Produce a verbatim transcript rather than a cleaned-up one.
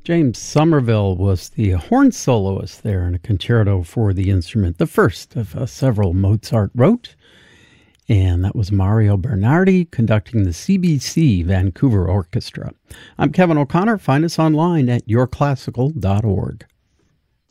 James Somerville was the horn soloist there in a concerto for the instrument, the first of uh, several Mozart wrote. And that was Mario Bernardi conducting the C B C Vancouver Orchestra. I'm Kevin O'Connor. Find us online at your classical dot org.